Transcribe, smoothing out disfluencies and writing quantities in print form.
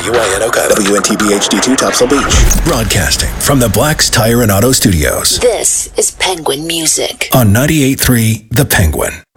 WYNOCA, WNTB HD2, Topsail Beach. Broadcasting from the Black's Tire and Auto Studios. This is Penguin Music On 98.3 The Penguin.